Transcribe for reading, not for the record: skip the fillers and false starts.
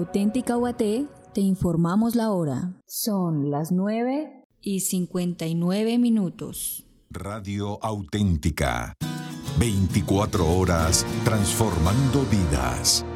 Auténtica UAT, te informamos la hora. Son las 9:59. Radio Auténtica. 24 horas transformando vidas.